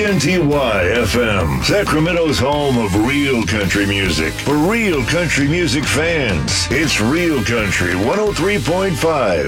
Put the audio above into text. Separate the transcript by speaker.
Speaker 1: KNTY FM, Sacramento's home of real country music. For real country music fans, it's Real Country 103.5.